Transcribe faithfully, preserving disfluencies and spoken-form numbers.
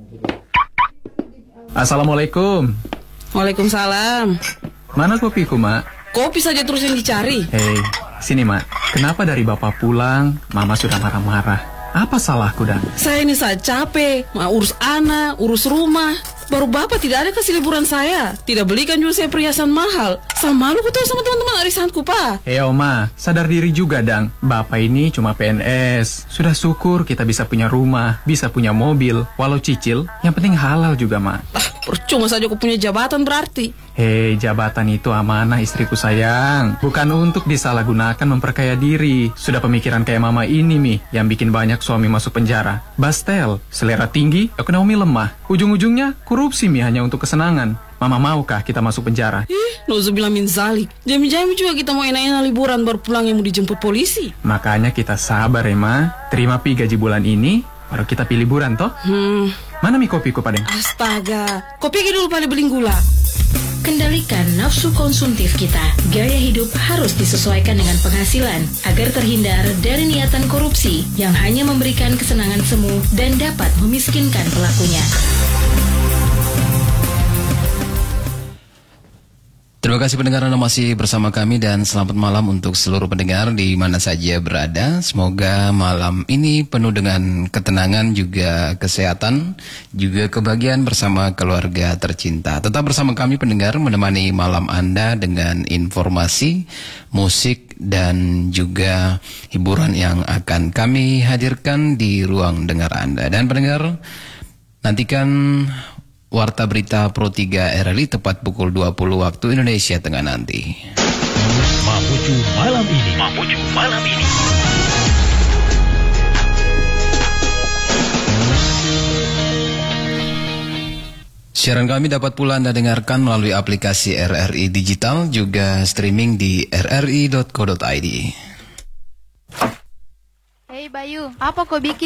Assalamualaikum. Waalaikumsalam. Mana kopiku, Mak? Kopi saja terus yang dicari. Hei, sini, Mak. Kenapa dari Bapak pulang, Mama sudah marah-marah? Apa salahku, Dan? Saya ini saat capek, mau urus anak, urus rumah. Baru Bapak tidak ada kasih liburan saya. Tidak belikan juga saya perhiasan mahal. Sama malu kutu sama teman-teman arisanku, Pak. Hei, Oma, sadar diri juga, Dang. Bapak ini cuma P N S. Sudah syukur kita bisa punya rumah, bisa punya mobil. Walau cicil, yang penting halal juga, Ma. Ah, percuma saja aku punya jabatan berarti. Hei, jabatan itu amanah istriku sayang. Bukan untuk disalahgunakan memperkaya diri. Sudah pemikiran kayak Mama ini, Mi, yang bikin banyak suami masuk penjara. Bastel, selera tinggi, ekonomi lemah. Ujung-ujungnya, korupsi, Mi, hanya untuk kesenangan. Mama maukah kita masuk penjara? Ih, nauzubillah min zalik. Jami-jami juga kita mau enak-enak liburan baru pulang yang mau dijemput polisi. Makanya kita sabar ya, Ma. Terima pi gaji bulan ini, baru kita pilih liburan, toh? Hmm. Mana mi kopiku, Padeng? Astaga, kopi dulu pada beling gula. Kendalikan nafsu konsumtif kita. Gaya hidup harus disesuaikan dengan penghasilan agar terhindar dari niatan korupsi yang hanya memberikan kesenangan semu dan dapat memiskinkan pelakunya. Terima kasih pendengar Anda masih bersama kami dan selamat malam untuk seluruh pendengar di mana saja berada. Semoga malam ini penuh dengan ketenangan juga kesehatan, juga kebahagiaan bersama keluarga tercinta. Tetap bersama kami pendengar menemani malam Anda dengan informasi, musik dan juga hiburan yang akan kami hadirkan di ruang dengar Anda. Dan pendengar, nantikan Warta Berita Pro tiga R R I tepat pukul dua puluh waktu Indonesia Tengah nanti. Mamuju malam ini. Mamuju malam ini. Siaran kami dapat pula Anda dengarkan melalui aplikasi R R I Digital, juga streaming di r r i dot co dot i d. Hei Bayu, apa kau bikin?